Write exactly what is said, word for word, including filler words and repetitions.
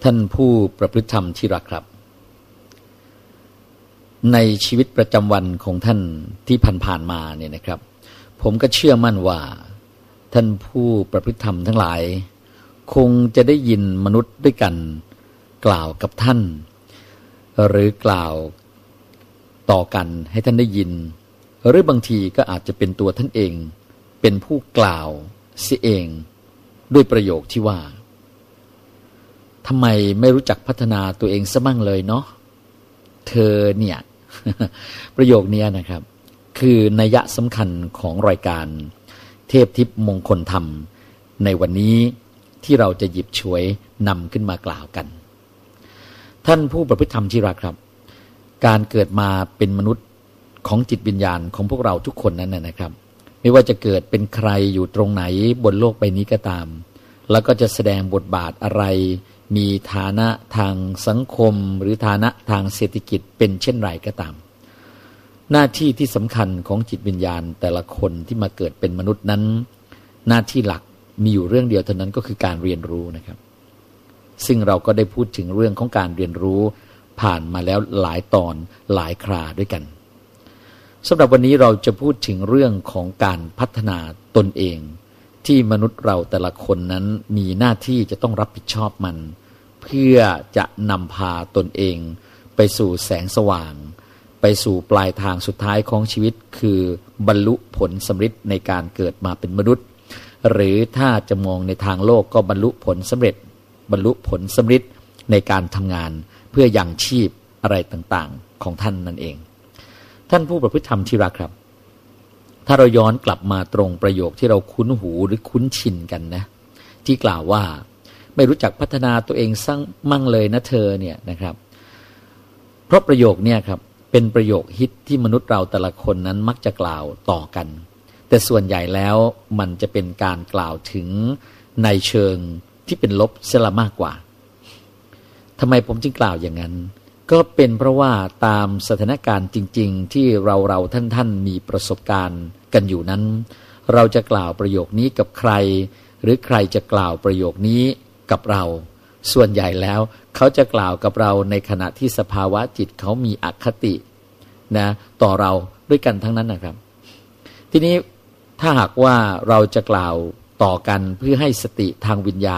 ท่านผู้ประพฤติธรรมที่รักครับในชีวิตประจำวันของท่านที่ผ่านๆมาเนี่ยนะครับผมก็เชื่อมั่นว่าท่านผู้ประพฤติธรรมทั้งหลายคงจะได้ยินมนุษย์ด้วยกันกล่าวกับท่านหรือกล่าวต่อกันให้ท่านได้ยินหรือบางทีก็อาจจะเป็นตัวท่านเองเป็นผู้กล่าวเสียเองด้วยประโยคที่ว่าทำไมไม่รู้จักพัฒนาตัวเองซะมั่งเลยเนาะเธอเนี่ย ประโยคนี้นะครับคือนัยสำคัญของรายการเทพทิพย์มงคลธรรมในวันนี้ที่เราจะหยิบฉวยนำขึ้นมากล่าวกันท่านผู้ประพฤติธรรมที่รักครับการเกิดมาเป็นมนุษย์ของจิตวิญญาณของพวกเราทุกคนนั้นนะครับไม่ว่าจะเกิดเป็นใครอยู่ตรงไหนบนโลกใบนี้ก็ตามแล้วก็จะแสดงบทบาทอะไรมีฐานะทางสังคมหรือฐานะทางเศรษฐกิจเป็นเช่นไรก็ตามหน้าที่ที่สำคัญของจิตวิญญาณแต่ละคนที่มาเกิดเป็นมนุษย์นั้นหน้าที่หลักมีอยู่เรื่องเดียวเท่านั้นก็คือการเรียนรู้นะครับซึ่งเราก็ได้พูดถึงเรื่องของการเรียนรู้ผ่านมาแล้วหลายตอนหลายคราด้วยกันสำหรับวันนี้เราจะพูดถึงเรื่องของการพัฒนาตนเองที่มนุษย์เราแต่ละคนนั้นมีหน้าที่จะต้องรับผิดชอบมันเพื่อจะนำพาตนเองไปสู่แสงสว่างไปสู่ปลายทางสุดท้ายของชีวิตคือบรรลุผลสำเร็จในการเกิดมาเป็นมนุษย์หรือถ้าจะมองในทางโลกก็บรรลุผลสำเร็จบรรลุผลสำเร็จในการทำงานเพื่อยังชีพอะไรต่างๆของท่านนั่นเองท่านผู้ประพฤติธรรมที่รักครับถ้าเราย้อนกลับมาตรงประโยคที่เราคุ้นหูหรือคุ้นชินกันนะที่กล่าวว่าไม่รู้จักพัฒนาตัวเองสร้างมั่งเลยนะเธอเนี่ยนะครับเพราะประโยคเนี่ยครับเป็นประโยคฮิตที่มนุษย์เราแต่ละคนนั้นมักจะกล่าวต่อกันแต่ส่วนใหญ่แล้วมันจะเป็นการกล่าวถึงในเชิงที่เป็นลบเสียละมากกว่าทำไมผมจึงกล่าวอย่างนั้นก็เป็นเพราะว่าตามสถานการณ์จริงๆที่เราเราท่านท่านมีประสบการณ์กันอยู่นั้นเราจะกล่าวประโยคนี้กับใครหรือใครจะกล่าวประโยคนี้กับเราส่วนใหญ่แล้วเขาจะกล่าวกับเราในขณะที่สภาวะจิตเขามีอคตินะต่อเราด้วยกันทั้งนั้นนะครับทีนี้ถ้าหากว่าเราจะกล่าวต่อกันเพื่อให้สติทางวิญญา